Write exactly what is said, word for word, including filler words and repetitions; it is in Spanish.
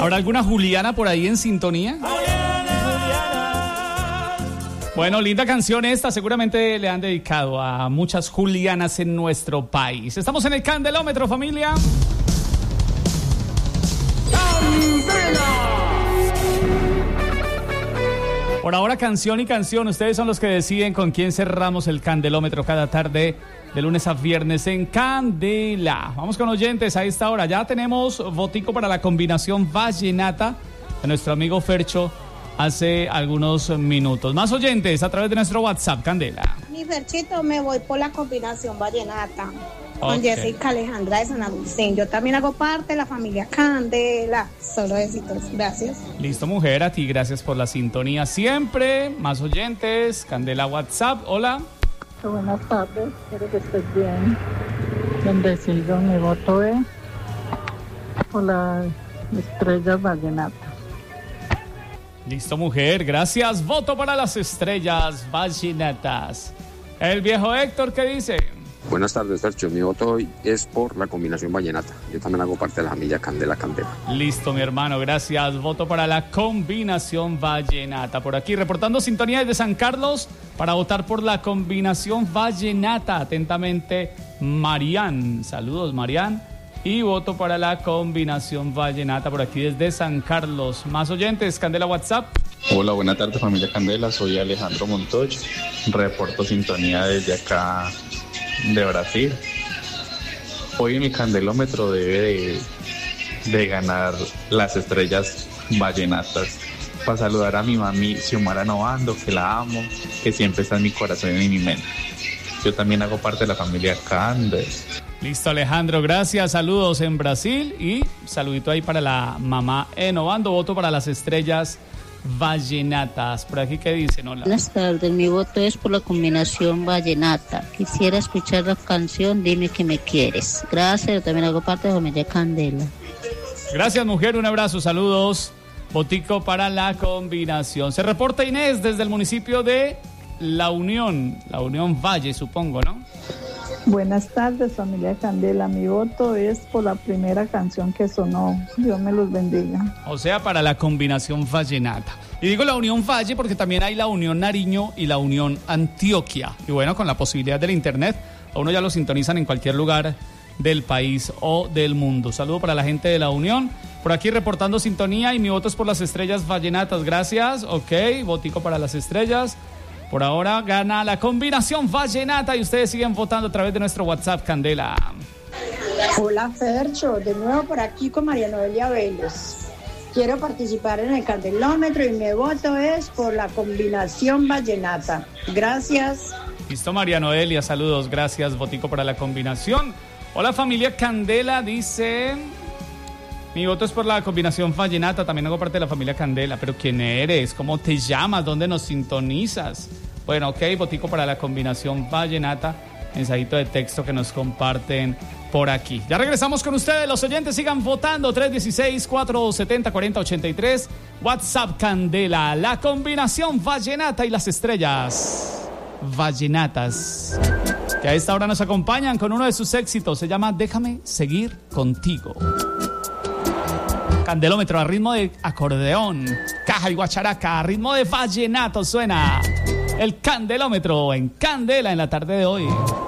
¿Habrá alguna Juliana por ahí en sintonía? Bueno, linda canción esta, seguramente le han dedicado a muchas Julianas en nuestro país. Estamos en el Candelómetro, familia. Por ahora, canción y canción, ustedes son los que deciden con quién cerramos el Candelómetro cada tarde, de lunes a viernes en Candela. Vamos con oyentes a esta hora. Ya tenemos votico para la combinación vallenata de nuestro amigo Fercho hace algunos minutos. Más oyentes a través de nuestro WhatsApp, Candela. Mi Ferchito, me voy por la combinación vallenata con Okay. Jessica Alejandra de San Agustín. Yo también hago parte de la familia Candela. Solo éxitos. Gracias. Listo, mujer, a ti gracias por la sintonía siempre. Más oyentes, Candela WhatsApp, hola. Buenas tardes, espero que estés bien. Bendecido, mi voto es por la estrella vallenata. Listo, mujer, gracias. Voto para las estrellas vallenatas. El viejo Héctor, ¿qué dice? Buenas tardes, Fercho. Mi voto hoy es por la combinación vallenata. Yo también hago parte de la familia Candela Candela. Listo, mi hermano, gracias. Voto para la combinación vallenata. Por aquí, reportando sintonía desde San Carlos para votar por la combinación vallenata. Atentamente, Marián. Saludos, Marián. Y voto para la combinación vallenata por aquí desde San Carlos. Más oyentes, Candela WhatsApp. Hola, buenas tardes, familia Candela. Soy Alejandro Montoya. Reporto sintonía desde acá de Brasil. Hoy mi candelómetro debe de, de ganar las estrellas vallenatas. Para saludar a mi mami Xiomara Novando, que la amo, que siempre está en mi corazón y en mi mente. Yo también hago parte de la familia Candela. Listo, Alejandro, gracias. Saludos en Brasil y saludito ahí para la mamá Enovando. Voto para las estrellas vallenatas. Por aquí, ¿qué dicen? Hola. Buenas tardes, mi voto es por la combinación vallenata. Quisiera escuchar la canción Dime que me quieres. Gracias, yo también hago parte de la familia Candela. Gracias, mujer, un abrazo, saludos. Votico para la combinación. Se reporta Inés desde el municipio de La Unión, La Unión Valle, supongo, ¿no? Buenas tardes, familia Candela. Mi voto es por la primera canción que sonó. Dios me los bendiga. O sea, para la combinación vallenata. Y digo La Unión Valle porque también hay la Unión Nariño y la Unión Antioquia. Y bueno, con la posibilidad del internet, a uno ya lo sintonizan en cualquier lugar del país o del mundo. Saludo para la gente de La Unión. Por aquí reportando sintonía y mi voto es por las estrellas vallenatas. Gracias. Ok, votico para las estrellas. Por ahora gana la combinación vallenata y ustedes siguen votando a través de nuestro WhatsApp, Candela. Hola, Fercho. De nuevo por aquí con María Noelia Vélez. Quiero participar en el Candelómetro y mi voto es por la combinación vallenata. Gracias. Listo, María Noelia, saludos, gracias, votico para la combinación. Hola, familia Candela, dice... Mi voto es por la combinación vallenata, también hago parte de la familia Candela. Pero ¿quién eres? ¿Cómo te llamas? ¿Dónde nos sintonizas? Bueno, ok, votico para la combinación vallenata. Mensajito de texto que nos comparten por aquí. Ya regresamos con ustedes, los oyentes sigan votando. tres uno seis, cuatro siete cero, cuatro cero ocho tres. WhatsApp Candela, la combinación vallenata y las estrellas vallenatas, que a esta hora nos acompañan con uno de sus éxitos. Se llama Déjame seguir contigo. Candelómetro a ritmo de acordeón, caja y guacharaca, a ritmo de vallenato suena el Candelómetro en Candela en la tarde de hoy.